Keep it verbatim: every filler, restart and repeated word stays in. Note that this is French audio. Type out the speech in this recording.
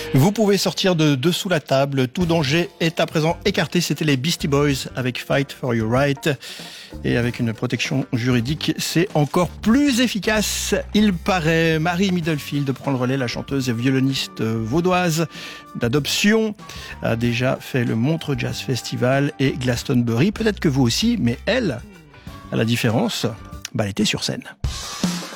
Vous pouvez sortir de dessous la table. Tout danger est à présent écarté. C'était les Beastie Boys avec Fight for Your Right. Et avec une protection juridique, c'est encore plus efficace. Il paraît, Marie Middlefield prend le relais. La chanteuse et violoniste vaudoise d'adoption a déjà fait le Montreux Jazz Festival et Glastonbury. Peut-être que vous aussi, mais elle, à la différence, bah, elle était sur scène.